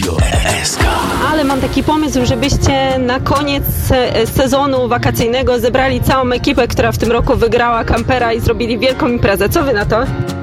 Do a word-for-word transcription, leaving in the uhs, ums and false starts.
Radio S K. Ale mam taki pomysł, żebyście na koniec sezonu wakacyjnego zebrali całą ekipę, która w tym roku wygrała kampera i zrobili wielką imprezę. Co wy na to?